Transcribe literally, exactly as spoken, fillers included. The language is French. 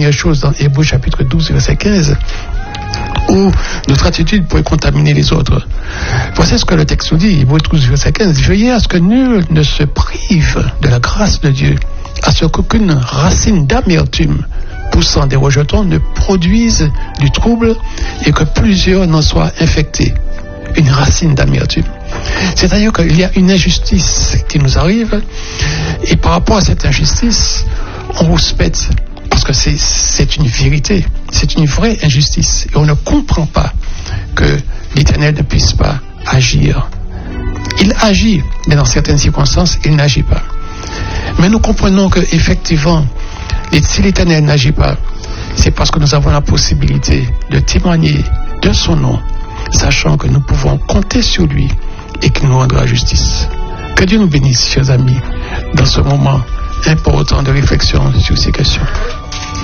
dernière chose dans Hébreux chapitre douze, verset quinze, où notre attitude pourrait contaminer les autres. Voici ce que le texte nous dit, Hébreux douze, verset quinze. Veillez à ce que nul ne se prive de la grâce de Dieu, à ce qu'aucune racine d'amertume poussant des rejetons ne produise du trouble et que plusieurs n'en soient infectés. Une racine d'amertume. C'est-à-dire qu'il y a une injustice qui nous arrive, et par rapport à cette injustice, on rouspète, parce que c'est, c'est une vérité, c'est une vraie injustice, et on ne comprend pas que l'Éternel ne puisse pas agir. Il agit, mais dans certaines circonstances, il n'agit pas. Mais nous comprenons que effectivement, si l'Éternel n'agit pas, c'est parce que nous avons la possibilité de témoigner de son nom, sachant que nous pouvons compter sur lui et qu'il nous rendra justice. Que Dieu nous bénisse, chers amis, dans ce moment important de réflexion sur ces questions.